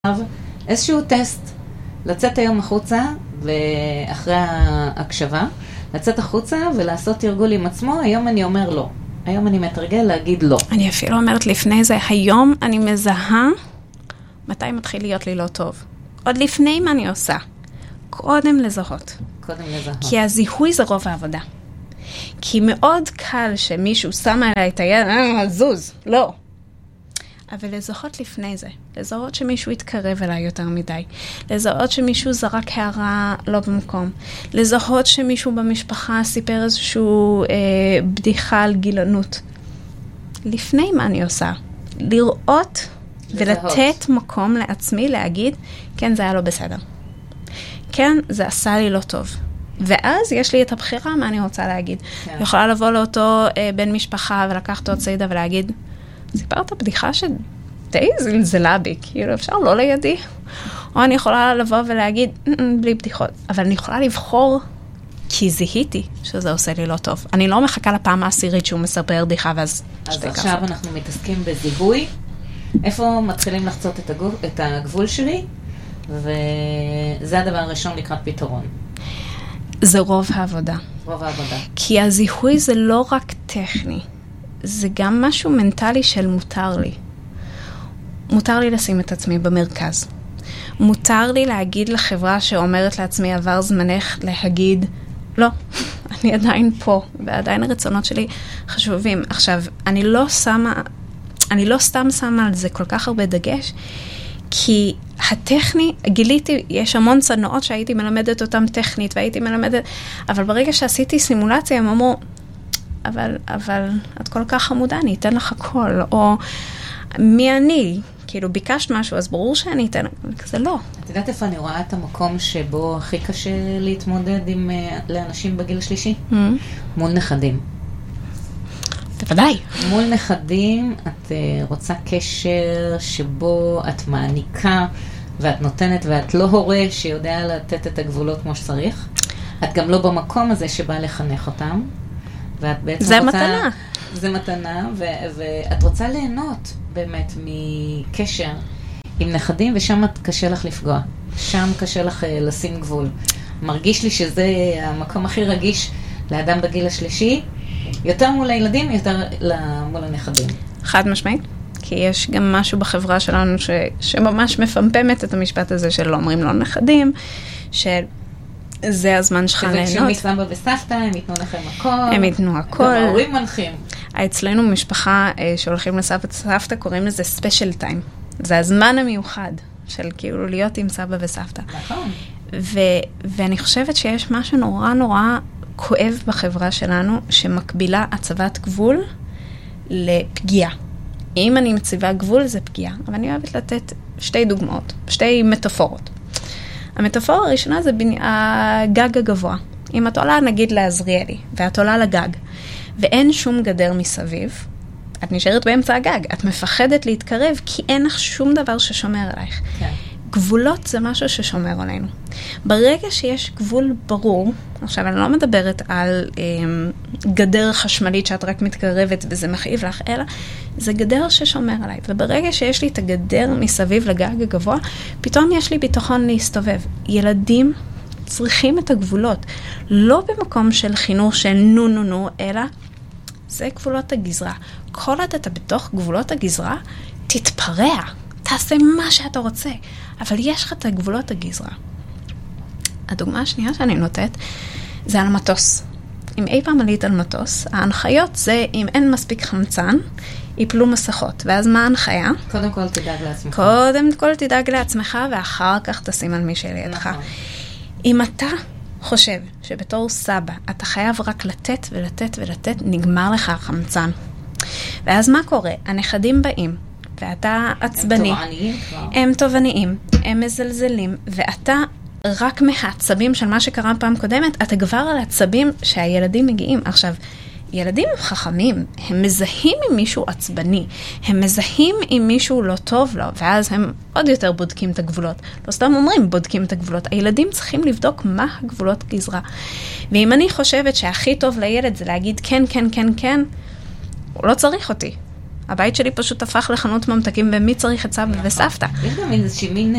איזשהו טסט, לצאת היום החוצה ואחרי ההקשבה, לצאת החוצה ולעשות תרגול עם עצמו. היום אני אומר לא, היום אני מתרגל להגיד לא. אני אפילו אומרת לפני זה, היום אני מזהה מתי מתחיל להיות לי לא טוב. עוד לפני מה אני עושה, קודם לזהות. קודם לזהות. כי הזיהוי זה רוב העבודה. כי מאוד קל שמישהו שם עליי את היד, זוז, לא. אבל לזהות לפני זה, לזהות שמישהו יתקרב אליי יותר מדי, לזהות שמישהו זרק הערה לא במקום, לזהות שמישהו במשפחה סיפר איזשהו בדיחה על גילנות. לפני מה אני עושה? לראות ולתת מקום לעצמי להגיד, כן, זה היה לא בסדר. כן, זה עשה לי לא טוב. ואז יש לי את הבחירה מה אני רוצה להגיד. כן. יכולה לבוא לאותו בן משפחה ולקחת אותו צידה ולהגיד, סיפרת בדיחה שדי זלזלה בי, כאילו אפשר לא לידי. או אני יכולה לבוא ולהגיד, בלי בדיחות. אבל אני יכולה לבחור, כי זיהיתי שזה עושה לי לא טוב. אני לא מחכה לפעם העשירית שהוא מספר בדיחה, ואז אז עכשיו אנחנו מתעסקים בזיהוי. איפה מתחילים לחצות את הגבול שלי? וזה הדבר הראשון לקראת פתרון. זה רוב העבודה. רוב העבודה. כי הזיהוי זה לא רק טכני. זה גם משהו מנטלי של מותר לי. מותר לי לשים את עצמי במרכז. מותר לי להגיד לחברה שאומרת לעצמי עבר זמנך להגיד, לא, אני עדיין פה, ועדיין הרצונות שלי חשובים. עכשיו, אני לא סתם שמה על זה כל כך הרבה דגש, כי הטכני, גיליתי, יש המון סדנאות שהייתי מלמדת אותם טכנית, והייתי מלמדת, אבל ברגע שעשיתי סימולציה, הם אמרו, אבל את כל כך חמודה, אני אתן לך הכל, או מי אני? כאילו ביקשת משהו, אז ברור שאני אתן, זה לא. את יודעת איפה אני רואה את המקום שבו הכי קשה להתמודד לאנשים בגיל השלישי? מול נכדים. בוודאי. מול נכדים את רוצה קשר שבו את מעניקה ואת נותנת ואת לא הורה שיודע לתת את הגבולות כמו שצריך. את גם לא במקום הזה שבא לחנך אותם. ואת בעצם זה מתנה. זה מתנה, ואת רוצה ליהנות באמת מקשר עם נכדים, ושם קשה לך לפגוע. שם קשה לך לשים גבול. מרגיש לי שזה המקום הכי רגיש לאדם בגיל השלישי, יותר מול הילדים, יותר מול הנכדים. חד משמעית. כי יש גם משהו בחברה שלנו שממש מפמפמת את המשפט הזה של לא אומרים לו נכדים, זה הזמן שלך ליהנות. וכשמי סבא וסבתא, הם ייתנו לכם הכל. הם ייתנו הכל. גם ההורים מנחים. אצלנו משפחה שהולכים לסבא וסבתא, קוראים לזה ספיישל טיים. זה הזמן המיוחד של כאילו להיות עם סבא וסבתא. נכון. ואני חושבת שיש משהו נורא נורא כואב בחברה שלנו, שמקבילה הצבת גבול לפגיעה. אם אני מציבה גבול, זה פגיעה. אבל אני אוהבת לתת שתי דוגמאות, שתי מטאפורות. המטאפורה הראשונה זה הגג הגבוה. אם את עולה נגיד לעזריאלי, ואת עולה לגג, ואין שום גדר מסביב, את נשארת באמצע הגג. את מפחדת להתקרב, כי אין לך שום דבר ששומר עלייך. כן. גבולות זה משהו ששומר עלינו. ברגע שיש גבול ברור, עכשיו אני לא מדברת על גדר חשמלית שאת רק מתקרבת וזה מכאיב לך, אלא זה גדר ששומר עליי. וברגע שיש לי את הגדר מסביב לגג הגבוה, פתאום יש לי ביטחון להסתובב. ילדים צריכים את הגבולות. לא במקום של חינוך של נו, אלא זה גבולות הגזרה. כל עוד אתה בתוך גבולות הגזרה, תתפרע. תעשה מה שאתה רוצה. אבל יש לך את גבולות הגזרה. הדוגמה השנייה שאני נותנת, זה על מטוס. אם אי פעם עלית על מטוס, ההנחיות זה, אם אין מספיק חמצן, ייפלו מסכות. ואז מה ההנחיה? קודם כל תדאג לעצמך. קודם כל תדאג לעצמך, ואחר כך תשים על מי שלידך. נכון. אם אתה חושב שבתור סבא, אתה חייב רק לתת ולתת ולתת, נגמר לך החמצן. ואז מה קורה? הנכדים באים, ואתה עצבני. הם תובעניים, הם מזלזלים, ואתה רק מהעצבים של מה שקרה פעם קודמת, אתה כבר על העצבים שהילדים מגיעים. עכשיו, ילדים חכמים, הם מזהים עם מישהו עצבני, הם מזהים עם מישהו לא טוב לו, ואז הם עוד יותר בודקים את הגבולות. לא סתם אומרים, בודקים את הגבולות. הילדים צריכים לבדוק מה הגבולות גזרה. ואם אני חושבת שהכי טוב לילד זה להגיד כן, כן, כן, כן, הוא לא צריך אותי. הבית שלי פשוט הפך לחנות ממתקים, ומי צריך את סבא וסבתא. יש גם איזושהי מין